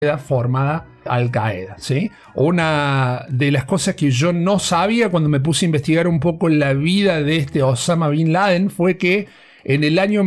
formada Al-Qaeda, ¿sí? Una de las cosas que yo no sabía cuando me puse a investigar un poco la vida de este Osama Bin Laden fue que en el año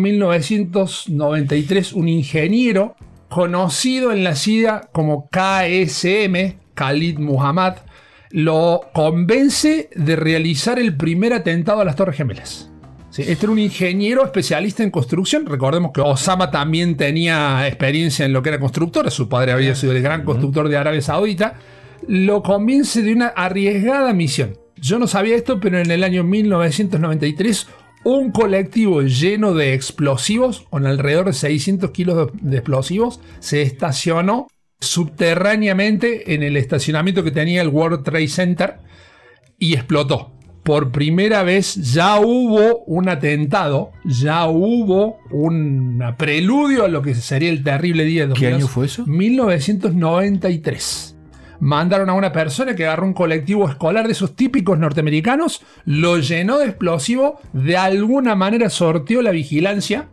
1993 un ingeniero conocido en la CIA como KSM, Khalid Muhammad, lo convence de realizar el primer atentado a las Torres Gemelas. Sí, este era un ingeniero especialista en construcción. Recordemos que Osama también tenía experiencia en lo que era constructor. Su padre había sido el gran constructor de Arabia Saudita. Lo convence de una arriesgada misión. Yo no sabía esto, pero en el año 1993 un colectivo lleno de explosivos, con alrededor de 600 kilos de explosivos, se estacionó subterráneamente en el estacionamiento que tenía el World Trade Center y explotó. Por primera vez ya hubo un atentado, ya hubo un preludio a lo que sería el terrible día de 2002. ¿Qué año fue eso? 1993. Mandaron a una persona que agarró un colectivo escolar de esos típicos norteamericanos, lo llenó de explosivo, de alguna manera sorteó la vigilancia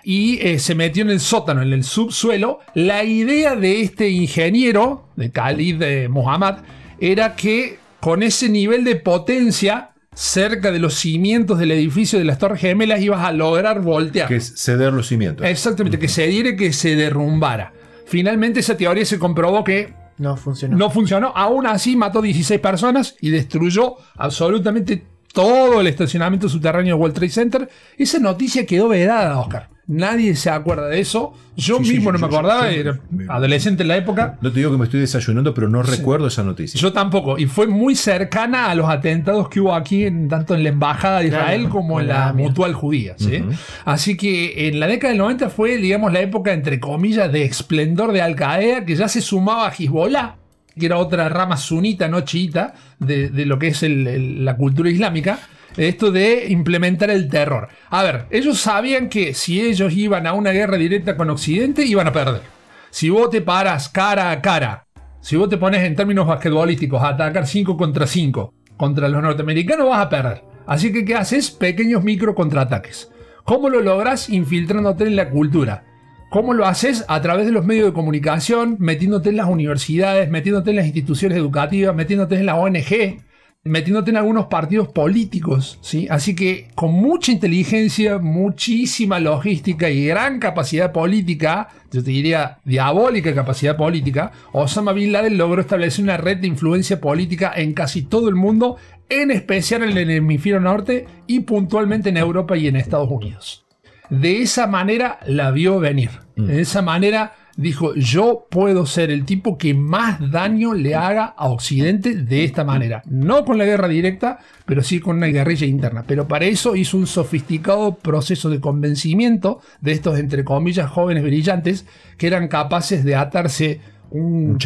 y se metió en el sótano, en el subsuelo. La idea de este ingeniero, de Khalid Muhammad, era que con ese nivel de potencia cerca de los cimientos del edificio de las Torres Gemelas ibas a lograr voltear. Que es ceder los cimientos. Exactamente, que se diera, que se derrumbara. Finalmente esa teoría se comprobó que no funcionó. No funcionó. Aún así mató 16 personas y destruyó absolutamente todo el estacionamiento subterráneo de World Trade Center. Esa noticia quedó vedada, Oscar. Nadie se acuerda de eso. Yo mismo no me acordaba, era adolescente en la época. No te digo que me estoy desayunando, pero no recuerdo esa noticia. Yo tampoco. Y fue muy cercana a los atentados que hubo aquí, tanto en la Embajada de Israel como en la Mutual Judía. ¿Sí? Así que en la década del 90 fue, digamos, la época, entre comillas, de esplendor de Al-Qaeda, que ya se sumaba a Hezbollah, que era otra rama sunita, no chiita, de lo que es la cultura islámica. Esto de implementar el terror. A ver, ellos sabían que si ellos iban a una guerra directa con Occidente, iban a perder. Si vos te paras cara a cara, si vos te pones en términos basquetbolísticos a atacar 5 contra 5 contra los norteamericanos, vas a perder. Así que, ¿qué haces? Pequeños micro contraataques. ¿Cómo lo lográs? Infiltrándote en la cultura. ¿Cómo lo haces? A través de los medios de comunicación, metiéndote en las universidades, metiéndote en las instituciones educativas, metiéndote en la ONG, metiéndote en algunos partidos políticos, ¿sí? Así que con mucha inteligencia, muchísima logística y gran capacidad política, yo te diría diabólica capacidad política, Osama Bin Laden logró establecer una red de influencia política en casi todo el mundo, en especial en el hemisferio norte y puntualmente en Europa y en Estados Unidos. De esa manera la vio venir. De esa manera dijo, yo puedo ser el tipo que más daño le haga a Occidente de esta manera. No con la guerra directa, pero sí con una guerrilla interna. Pero para eso hizo un sofisticado proceso de convencimiento de estos, entre comillas, jóvenes brillantes que eran capaces de atarse un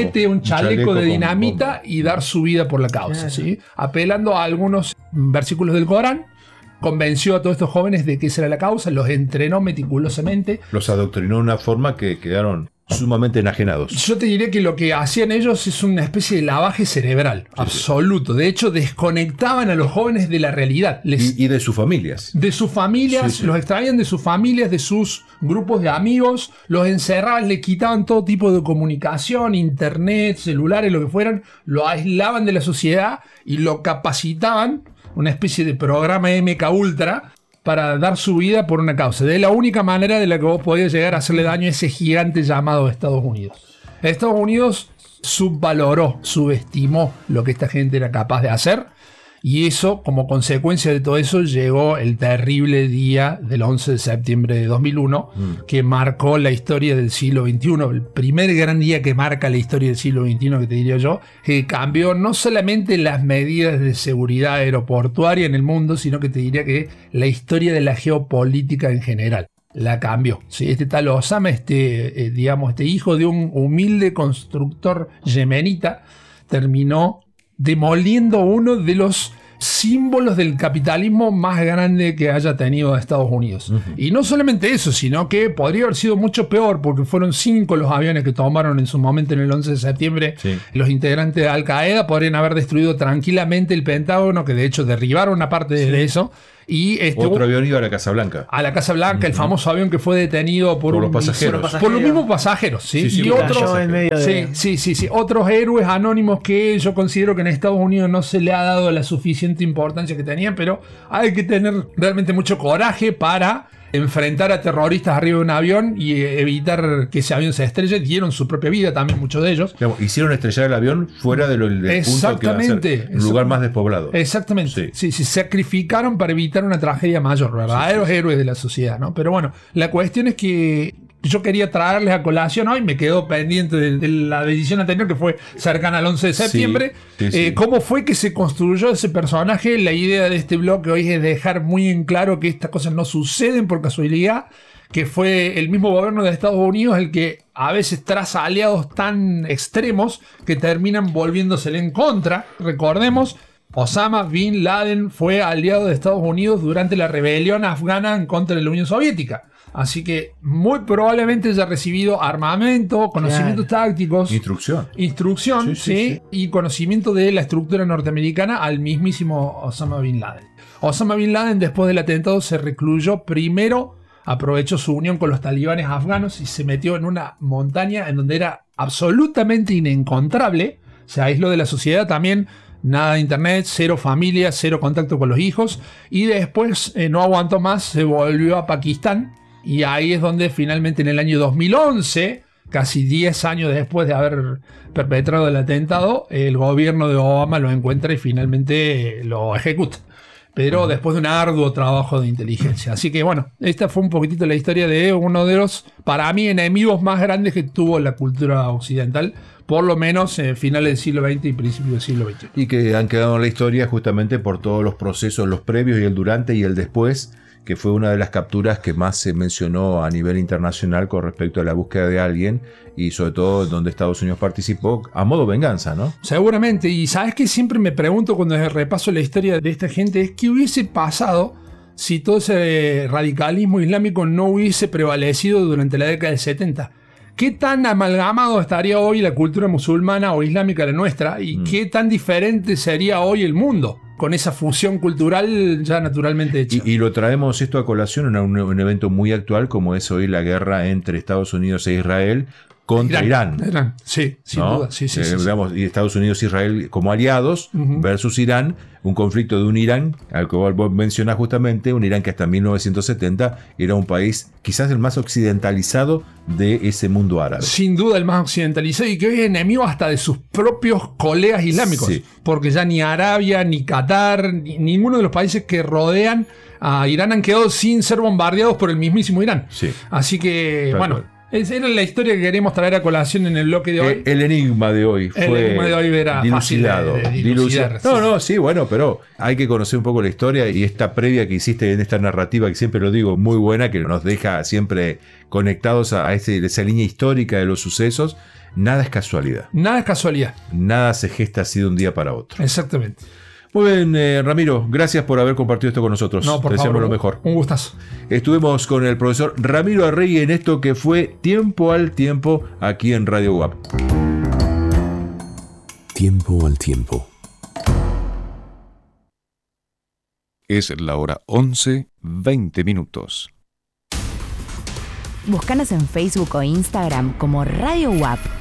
chaleco de dinamita y dar su vida por la causa, ¿sí? Apelando a algunos versículos del Corán. Convenció a todos estos jóvenes de que esa era la causa, los entrenó meticulosamente. Los adoctrinó de una forma que quedaron sumamente enajenados. Yo te diré que lo que hacían ellos es una especie de lavaje cerebral, absoluto. De hecho, desconectaban a los jóvenes de la realidad. Y de sus familias. De sus familias, los extraían de sus familias, de sus grupos de amigos, los encerraban, le quitaban todo tipo de comunicación, internet, celulares, lo que fueran, lo aislaban de la sociedad y lo capacitaban, una especie de programa MK Ultra, para dar su vida por una causa. De la única manera de la que vos podías llegar a hacerle daño a ese gigante llamado Estados Unidos. Estados Unidos subvaloró, subestimó lo que esta gente era capaz de hacer, y eso, como consecuencia de todo eso, llegó el terrible día del 11 de septiembre de 2001, que marcó la historia del siglo XXI, el primer gran día que marca la historia del siglo XXI, que te diría yo, que cambió no solamente las medidas de seguridad aeroportuaria en el mundo, sino que te diría que la historia de la geopolítica en general la cambió. ¿Sí? Este tal Osama, este hijo de un humilde constructor yemenita, terminó demoliendo uno de los símbolos del capitalismo más grande que haya tenido Estados Unidos. Y no solamente eso, sino que podría haber sido mucho peor, porque fueron 5 los aviones que tomaron en su momento en el 11 de septiembre. Sí. Los integrantes de Al-Qaeda podrían haber destruido tranquilamente el Pentágono, que de hecho derribaron una parte de eso. Y otro avión iba a la Casa Blanca. A la Casa Blanca, el famoso avión que fue detenido por los pasajeros. Por los mismos pasajeros, ¿sí? Sí, y otros, en medio de... sí. Otros héroes anónimos que yo considero que en Estados Unidos no se le ha dado la suficiente importancia que tenían, pero hay que tener realmente mucho coraje para enfrentar a terroristas arriba de un avión y evitar que ese avión se estrelle. Dieron su propia vida también muchos de ellos. Digamos, hicieron estrellar el avión fuera del punto que iba a ser un lugar más despoblado. Exactamente. Sí, se sacrificaron para evitar una tragedia mayor, verdaderos héroes de la sociedad, ¿no? Pero bueno, la cuestión es que yo quería traerles a colación hoy, me quedó pendiente de la decisión anterior que fue cercana al 11 de septiembre. Sí. ¿Cómo fue que se construyó ese personaje? La idea de este blog hoy es dejar muy en claro que estas cosas no suceden por casualidad, que fue el mismo gobierno de Estados Unidos el que a veces traza aliados tan extremos que terminan volviéndosele en contra. Recordemos, Osama Bin Laden fue aliado de Estados Unidos durante la rebelión afgana en contra de la Unión Soviética. Así que muy probablemente haya recibido armamento, conocimientos tácticos, instrucción, sí, y conocimiento de la estructura norteamericana al mismísimo Osama Bin Laden. Osama Bin Laden, después del atentado, se recluyó primero, aprovechó su unión con los talibanes afganos y se metió en una montaña en donde era absolutamente inencontrable. Se aisló de la sociedad también. Nada de internet, cero familia, cero contacto con los hijos. Y después no aguantó más, se volvió a Pakistán. Y ahí es donde finalmente en el año 2011, casi 10 años después de haber perpetrado el atentado, el gobierno de Obama lo encuentra y finalmente lo ejecuta. Pero después de un arduo trabajo de inteligencia. Así que bueno, esta fue un poquitito la historia de uno de los, para mí, enemigos más grandes que tuvo la cultura occidental, por lo menos en finales del siglo XX y principios del siglo XXI. Y que han quedado en la historia justamente por todos los procesos, los previos y el durante y el después, que fue una de las capturas que más se mencionó a nivel internacional con respecto a la búsqueda de alguien y sobre todo donde Estados Unidos participó a modo venganza, ¿no? Seguramente, y sabes que siempre me pregunto cuando repaso la historia de esta gente es qué hubiese pasado si todo ese radicalismo islámico no hubiese prevalecido durante la década del 70. ¿Qué tan amalgamado estaría hoy la cultura musulmana o islámica la nuestra? ¿Y qué tan diferente sería hoy el mundo con esa fusión cultural ya naturalmente hecha? Y lo traemos esto a colación en un evento muy actual como es hoy la guerra entre Estados Unidos e Israel contra Irán. Sí, sin duda. Sí. Digamos, y Estados Unidos e Israel como aliados versus Irán, un conflicto de un Irán, al que vos mencionás justamente, un Irán que hasta 1970 era un país quizás el más occidentalizado de ese mundo árabe. Sin duda el más occidentalizado y que hoy es enemigo hasta de sus propios colegas islámicos. Sí. Porque ya ni Arabia, ni Qatar, ni ninguno de los países que rodean a Irán han quedado sin ser bombardeados por el mismísimo Irán. Sí. Así que, bueno... Esa era la historia que queremos traer a colación en el bloque de hoy. El enigma de hoy fue dilucidado. No, sí, bueno, pero hay que conocer un poco la historia y esta previa que hiciste en esta narrativa, que siempre lo digo, muy buena, que nos deja siempre conectados a esa línea histórica de los sucesos. Nada es casualidad. Nada es casualidad. Nada se gesta así de un día para otro. Exactamente. Muy bien, Ramiro, gracias por haber compartido esto con nosotros. No, por favor, lo mejor. Un gustazo. Estuvimos con el profesor Ramiro Arregui en esto que fue Tiempo al Tiempo aquí en Radio UAP. Tiempo al Tiempo. Es la hora 11:20. Búscanos en Facebook o Instagram como Radio UAP.